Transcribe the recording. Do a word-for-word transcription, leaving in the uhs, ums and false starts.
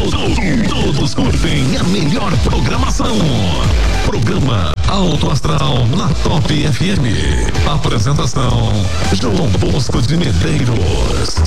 Todos curtem a melhor programação. Programa Alto Astral na Top F M. Apresentação João Bosco de Medeiros.